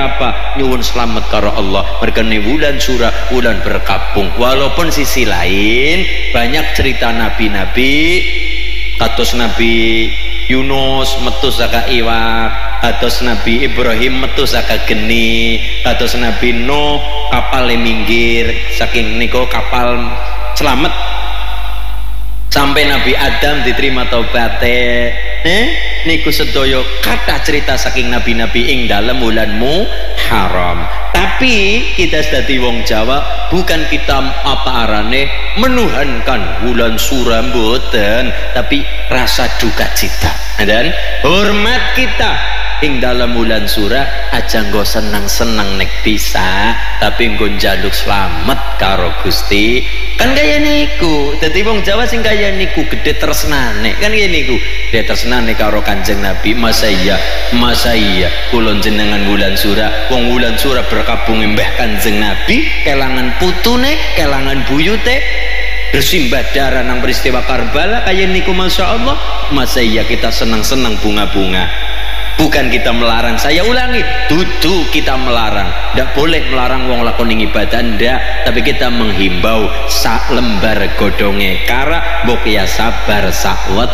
gara-gara apa? Nyuwun selamat karo Allah. Mergane wulan surah, wulan berkabung. Walaupun sisi lain banyak cerita nabi-nabi, kados Nabi Yunus metu saka iwak, kados Nabi Ibrahim metu saka geni, kados Nabi Nuh kapal minggir saking niku kapal selamat, sampai Nabi Adam diterima taubate. Niku sedaya kata cerita saking nabi-nabi ing dalem wulan Muharram. Tapi kita dadi wong Jawa bukan kita apa arane menuhankan wulan surah mboten, tapi rasa duka cita dan hormat kita ing dalam wulan surah aja nggo senang-senang nek bisa, tapi nggo njaluk slamet karo Gusti. Kan kaya niku dadi wong Jawa sing kaya niku gede tresnane, kan kaya niku gede tresnane karo Kanjeng Nabi. Masa iya kula jenengan wulan surah, wong wulan surah berkabung mbah Kanjeng Nabi, kelangan putune, kelangan buyute, bersimbah darah nang peristiwa Karbala kaya niku. Masya Allah, masa iya kita senang-senang bunga-bunga? Bukan kita melarang, saya ulangi, dudu kita melarang, tidak boleh melarang wong lakoni ibadah, ndak, tapi kita menghimbau sak lembar godonge kara mbok ya sabar sakwet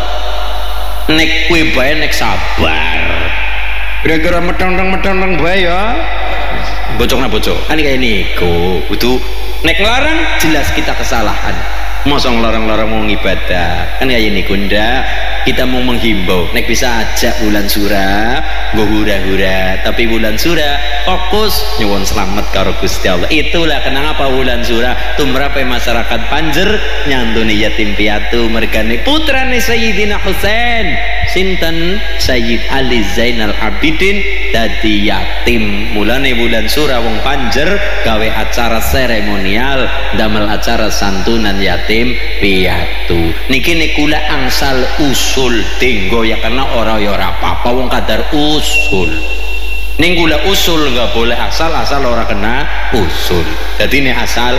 nek kuwi bae nek sabar kira-kira metong-metong bae ya bocok kan kayak niku. Kudu nek ngelarang jelas kita kesalahan, masa ngelarang-larang mau ibadah kan kayak niku. Ndak, kita mau menghimbau nek bisa ajak wulan surah nggo hura-hura, tapi wulan surah fokus nyuwun selamat karo Gusti Allah. Itulah kenapa wulan surah tumrape masyarakat Panjer nyantuni yatim piatu mergane putrane Sayyidina Husain sinten Sayyid Ali Zainal Abidin dadi yatim. Mulane wulan surah wong Panjer gawe acara seremonial damel acara santunan yatim piatu. Niki kula angsal usul tinggo ya karena ora ya ora apa-apa wong kadar usul. Ning kula usul nggak boleh asal-asal ora kena usul. Jadi ini asal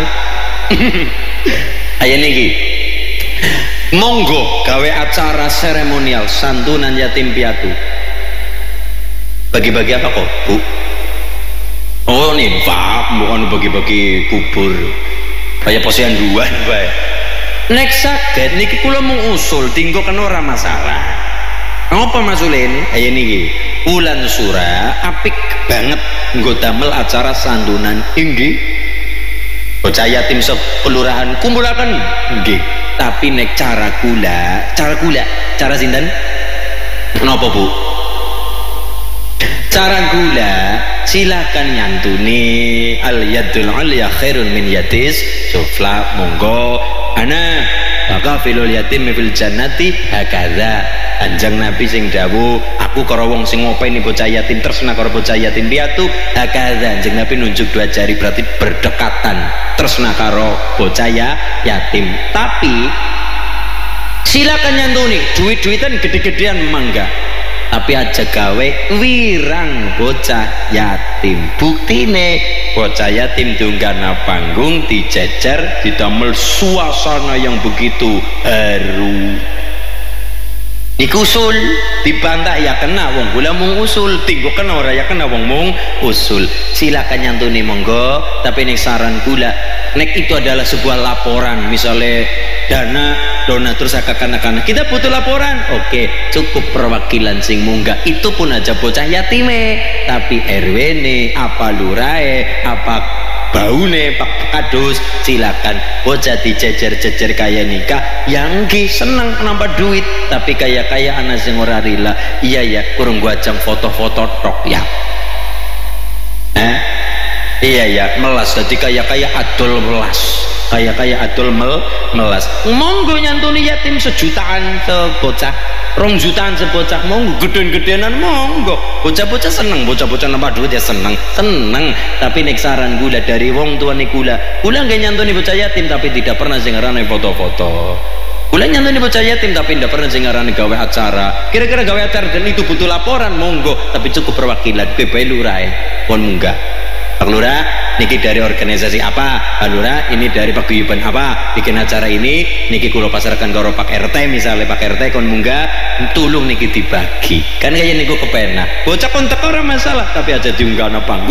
ayo niki monggo gawe acara seremonial santunan yatim piatu. Bagi-bagi apa kok Bu? Oh nimfak, bukan bagi-bagi bubur kayak posyanduan bae. Nek saged niki kula mung usul tinggo kena ora masalah. Apa masulin? Ayo niki wulan surah apik banget nggo damel acara santunan inggih. Bocah yatim kelurahan kumpulaken nggih. Tapi nek cara cara sinten? Napa Bu? Cara gula silakan nyantuni al yadul ulya khairun min yadis sufla. Monggo ana kafilul yatim fil jannati hakadza. Anjang Nabi sing dawuh aku karo wong sing ngopeni bocah yatim tresna karo bocah yatim piatu hakadza. Anjang Nabi nunjuk dua jari berarti berdekatan tresna karo bocah yatim. Tapi silakan nyantuni duit-duitan gede-gedean mangga, tapi aja gawe wirang bocah yatim. Buktine bocah yatim tunggana panggung dijejer didamel suasana yang begitu haru. Ikusul dibantah ya kena wong gula mung usul, tinggo kena ora ya kena wong mung usul. Silakan nyantuni monggo, tapi nek saran gula nek itu adalah sebuah laporan, misalnya dana donatur saka kanak-kanak kita butuh laporan, oke, cukup perwakilan sing munggah itu pun aja bocah yatime, tapi RW ne apa lurae apa baune pak kadus silakan bocah dijejer-jejer kaya nikah yang seneng nambah duit, tapi kaya anak sing ora rila. Iya ya kurang gua jam foto-foto tok ya. Iya ya melas, jadi kaya adol melas, kaya adol melas. Monggo nyantuni yatim sejutaan sebocah, 2 jutaan sebocah, monggo geden-gedenan monggo. Bocah-bocah seneng, bocah-bocah nambah duit ya seneng. Tapi nek saran gula dari wong tuane gula nggak nyantuni bocah yatim tapi tidak pernah sing ngarane foto-foto. Gula nyantuni bocah yatim tapi tidak pernah sing ngarane gawe acara. Kira-kira gawe acara dan itu butuh laporan monggo, tapi cukup perwakilan PB lurae pun munggah. Pak Lurah niki dari organisasi apa, Pak Lurah ini dari paguyuban apa, bikin acara ini niki kula pasarkan karo Pak RT, misalnya Pak RT kon munggah tulung niki dibagi kan kayak niku kepenak bocah kon teko ora masalah, tapi aja diunggah nang panggung.